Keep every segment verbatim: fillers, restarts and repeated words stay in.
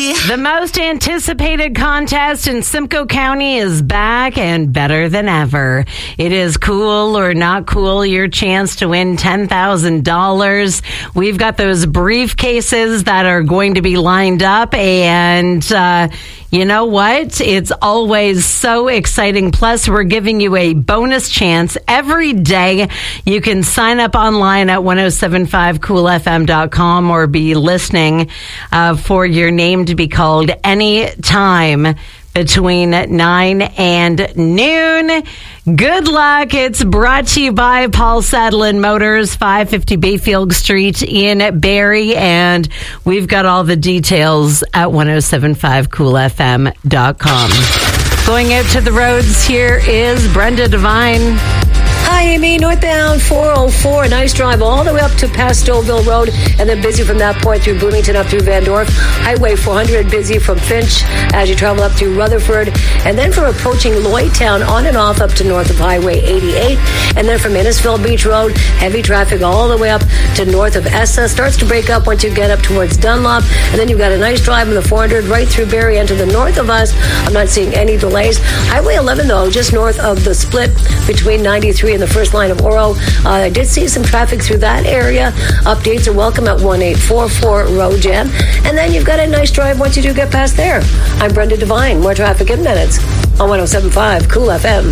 Berry. The most anticipated contest in Simcoe County is back and better than ever. It is Cool or Not Cool, your chance to win ten thousand dollars. We've got those briefcases that are going to be lined up, and uh, you know what? It's always so exciting. Plus, we're giving you a bonus chance every day. You can sign up online at ten seventy-five cool f m dot com or be listening uh, for your name to be called any time between nine and noon. Good luck. It's brought to you by Paul Sadlin Motors, five fifty Bayfield Street in Barrie, and we've got all the details at ten seventy-five cool f m dot com. Going out to the roads, here is Brenda Devine. Hi, Amy. Northbound four oh four, a nice drive all the way up to past Stouffville Road, and then busy from that point through Bloomington up through Van Dorp. Highway four hundred busy from Finch as you travel up through Rutherford, and then from approaching Lloydtown on and off up to north of Highway eighty-eight, and then from Innisfil Beach Road, heavy traffic all the way up to north of Essa. Starts to break up once you get up towards Dunlop, and then you've got a nice drive on the four hundred right through Barrie and to the north of us. I'm not seeing any delays. Highway eleven, though, just north of the split between ninety-three and the first line of Oro. Uh, I did see some traffic through that area. Updates are welcome at one eight four four road jam. And then you've got a nice drive once you do get past there. I'm Brenda Devine. More traffic in minutes on ten seventy-five Cool F M.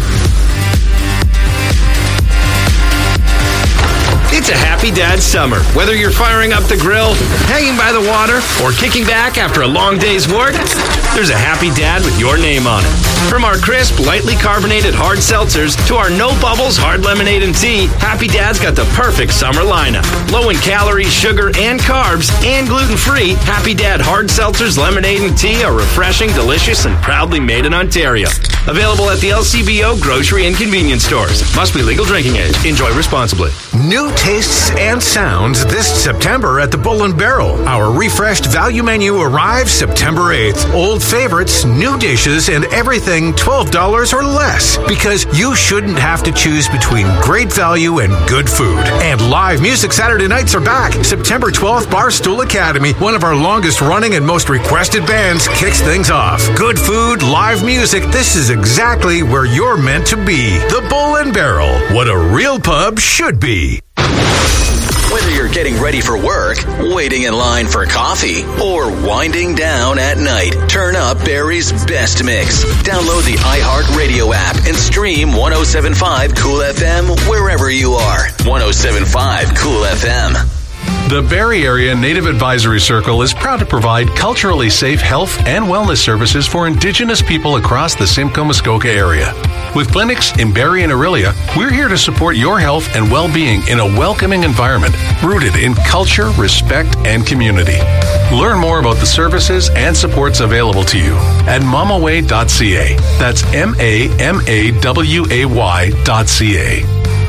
It's a happy dad summer. Whether you're firing up the grill, hanging by the water, or kicking back after a long day's work, there's a happy dad with your name on it. From our crisp, lightly carbonated hard seltzers to our no bubbles hard lemonade and tea, Happy Dad's got the perfect summer lineup. Low in calories, sugar, and carbs, and gluten-free, Happy Dad hard seltzers, lemonade, and tea are refreshing, delicious, and proudly made in Ontario. Available at the L C B O grocery and convenience stores. Must be legal drinking age. Enjoy responsibly. New tastes and sounds this September at the Bull and Barrel. Our refreshed value menu arrives September eighth. Old favorites, new dishes, and everything twelve dollars or less. Because you shouldn't have to choose between great value and good food. And live music Saturday nights are back. September twelfth, Barstool Academy, one of our longest running and most requested bands, kicks things off. Good food, live music. This is exactly where you're meant to be. The Bull and Barrel. What a real pub should be. Whether you're getting ready for work, waiting in line for coffee, or winding down at night, turn up Barrie's best mix. Download the iHeartRadio app and stream ten seventy-five Cool F M wherever you are. ten seventy-five Cool F M. The Barrie Area Native Advisory Circle is proud to provide culturally safe health and wellness services for Indigenous people across the Simcoe-Muskoka area. With clinics in Barrie and Orillia, we're here to support your health and well-being in a welcoming environment rooted in culture, respect, and community. Learn more about the services and supports available to you at mamaway dot c a. That's M A M A W A Y dot C A.